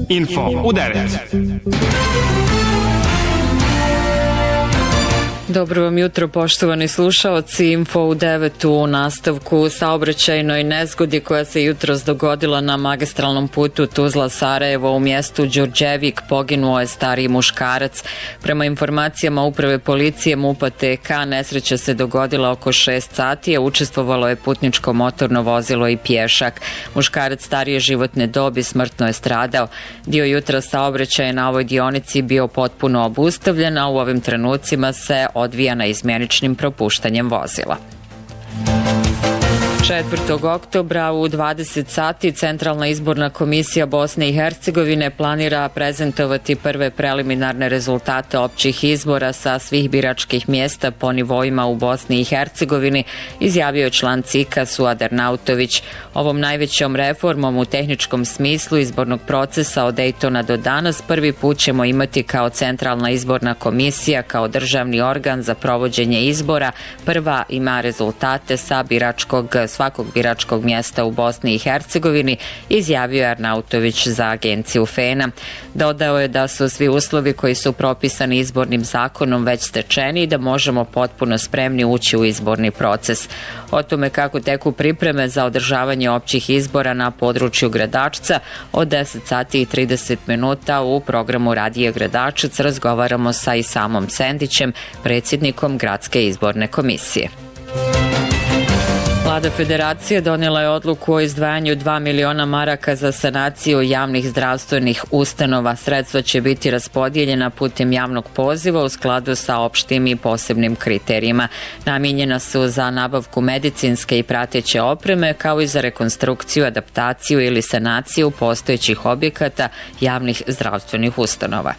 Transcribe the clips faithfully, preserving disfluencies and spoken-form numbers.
Info u devet. Dobro vam jutro, poštovani slušaoci. Info u devet u nastavku saobraćajnoj nezgodi koja se jutros dogodila na magistralnom putu Tuzla-Sarajevo u mjestu Đurđevik. Poginuo je stariji muškarac. Prema informacijama uprave policije MUP-a T K, nesreća se dogodila oko šest sati, a učestvovalo je putničko motorno vozilo i pješak. Muškarac starije životne dobi smrtno je stradao. Dio jutra saobraćaja na ovoj dionici bio potpuno obustavljen, a u ovim trenucima se odvija na izmjeničnim propuštanjem vozila. četvrtog oktobra u dvadeset sati Centralna izborna komisija Bosne i Hercegovine planira prezentovati prve preliminarne rezultate općih izbora sa svih biračkih mjesta po nivoima u Bosni i Hercegovini, izjavio je član C I K-a Suad Ernautović. Ovom najvećom reformom u tehničkom smislu izbornog procesa od Dejtona do danas prvi put ćemo imati kao Centralna izborna komisija, kao državni organ za provođenje izbora. Prva ima rezultate sa biračkog svakog biračkog mjesta u Bosni i Hercegovini, izjavio je Arnautović za agenciju F E N A. Dodao je da su svi uslovi koji su propisani izbornim zakonom već stečeni i da možemo potpuno spremni ući u izborni proces. O tome kako teku pripreme za održavanje općih izbora na području Gradačca od deset sati i trideset minuta u programu Radija Gradačac razgovaramo sa Isamom Sendićem, predsjednikom Gradske izborne komisije. Vlada Federacije donijela je odluku o izdvajanju dva miliona maraka za sanaciju javnih zdravstvenih ustanova. Sredstva će biti raspodijeljena putem javnog poziva u skladu sa opštim i posebnim kriterijima. Namijenjena su za nabavku medicinske i prateće opreme, kao i za rekonstrukciju, adaptaciju ili sanaciju postojećih objekata javnih zdravstvenih ustanova.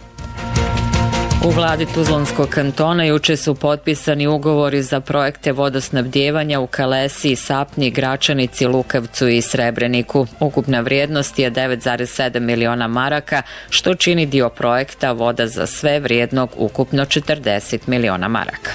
U vladi Tuzlanskog kantona juče su potpisani ugovori za projekte vodosnabdijevanja u Kalesi, Sapnji, Gračanici, Lukavcu i Srebreniku. Ukupna vrijednost je devet zarez sedam miliona maraka, što čini dio projekta Voda za sve vrijednog ukupno četrdeset miliona maraka.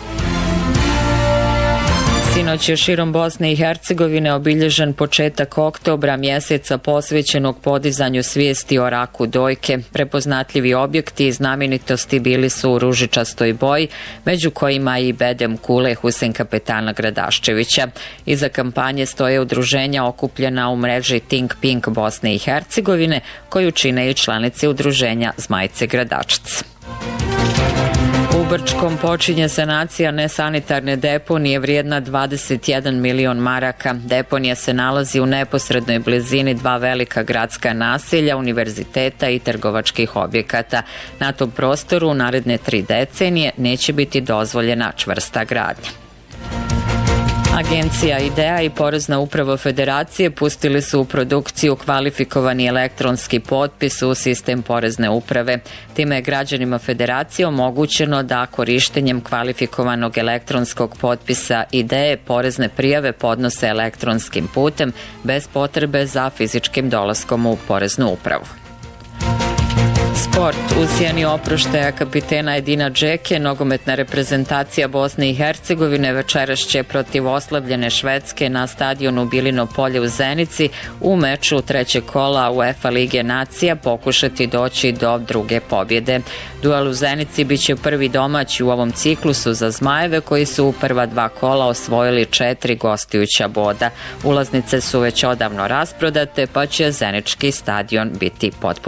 Sinoć je širom Bosne i Hercegovine obilježen početak oktobra, mjeseca posvećenog podizanju svijesti o raku dojke. Prepoznatljivi objekti i znamenitosti bili su u ružičastoj boji, među kojima i bedem kule Husein Kapetana Gradaščevića. Iza kampanje stoje udruženja okupljena u mreži Think Pink Bosne i Hercegovine, koju čine i članice udruženja Zmajce Gradačac. U Brčkom počinje sanacija nesanitarne deponije vrijedna dvadeset jedan milion maraka. Deponija se nalazi u neposrednoj blizini dva velika gradska naselja, univerziteta i trgovačkih objekata. Na tom prostoru u naredne tri decenije neće biti dozvoljena čvrsta gradnja. Agencija IDEA i Porezna uprava Federacije pustili su u produkciju kvalifikovani elektronski potpis u sistem Porezne uprave. Time je građanima Federacije omogućeno da korištenjem kvalifikovanog elektronskog potpisa IDEA porezne prijave podnose elektronskim putem bez potrebe za fizičkim dolaskom u Poreznu upravu. Sport. U sjeni oproštaja kapitena Edina Džeke, nogometna reprezentacija Bosne i Hercegovine večeras će protiv oslabljene Švedske na stadionu Bilino polje u Zenici u meču trećeg kola UEFA Lige nacija pokušati doći do druge pobjede. Duel u Zenici biće prvi domaći u ovom ciklusu za Zmajeve, koji su u prva dva kola osvojili četiri gostujuća boda. Ulaznice su već odavno rasprodate, pa će zenički stadion biti potpuno